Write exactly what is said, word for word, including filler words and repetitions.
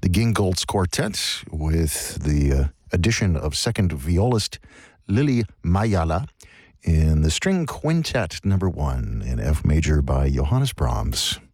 the Gingolds Quartet with the uh, addition of second violist Lili Mayala in the String Quintet number one in F major by Johannes Brahms.